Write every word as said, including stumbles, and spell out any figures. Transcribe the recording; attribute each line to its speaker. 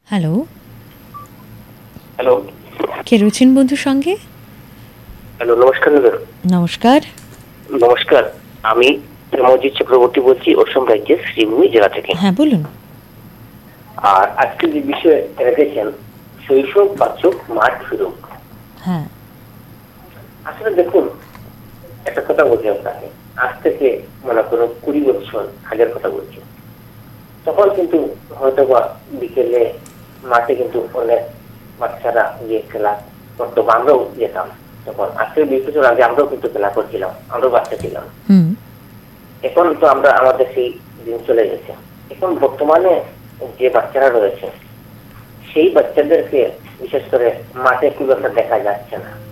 Speaker 1: Hello.
Speaker 2: Hello.
Speaker 1: কে রয়েছেন বন্ধুর সঙ্গে?
Speaker 2: হ্যালো, নমস্কার ম্যাডাম।
Speaker 1: নমস্কার।
Speaker 2: নমস্কার। আমি মজিদ চক্রবর্তী বলছি অসম রাজ্যের শ্রীভূমি জেলা থেকে।
Speaker 1: হ্যাঁ, বলুন।
Speaker 2: আর আজকে যে বিষয়ে রেখেছেন, শৈশব বাচক মাঠ ফিরুক।
Speaker 1: হ্যাঁ।
Speaker 2: আসলে দেখুন, একটা কথা বলছি আপনাকে, আজ থেকে মনে করুন কুড়ি বছর আগের কথা বলছি। তখন কিন্তু হয়তো বা বিকেলে মাঠে কিন্তু অনেক বাচ্চারা গিয়ে খেলা করতো, আমরাও যেতাম। তখন আজ থেকে বিশ বছর আগে আমরাও কিন্তু খেলা করছিলাম, আমরাও বাচ্চা ছিলাম।
Speaker 1: হুম।
Speaker 2: এখন তো আমরা আমাদের সেই দিন চলে গেছে। এখন বর্তমানে যে বাচ্চারা রয়েছে সেই বাচ্চাদেরকে বিশেষ করে মাঠে খুব একটা দেখা যাচ্ছে না।